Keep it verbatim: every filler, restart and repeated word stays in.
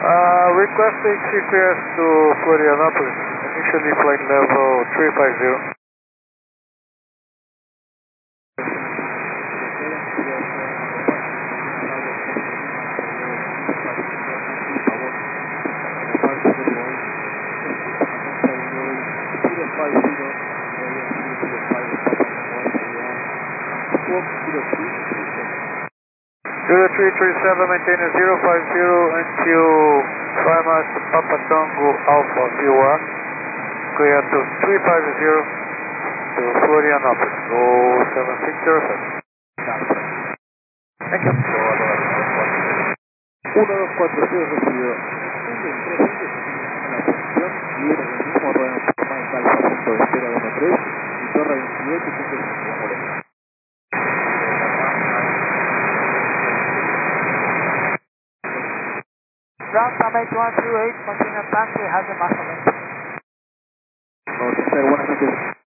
Uh, requesting C Q S to Florianopolis, initially flight level three five zero. zero three three seven, maintain a zero five zero until five miles to Papa Tango Alpha V O R. Clear to three five zero to Florianopolis, go seven six zero seven. Thank you. uno dos cuatro cero recibido. La posición y el mismo rueda un poco más alfa punto de espera uno tres y torre veintiocho punto cinco. Ground number eight one two eight, continue taxi, has a master link. Buenas noches.